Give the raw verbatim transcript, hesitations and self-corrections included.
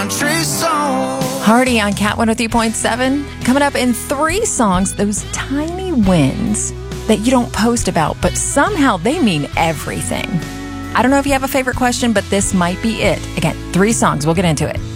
country song. Hardy on Cat one oh three point seven. Coming up in three songs, those tiny wins that you don't post about, but somehow they mean everything. I don't know if you have a favorite question, but this might be it. Again, three songs. We'll get into it.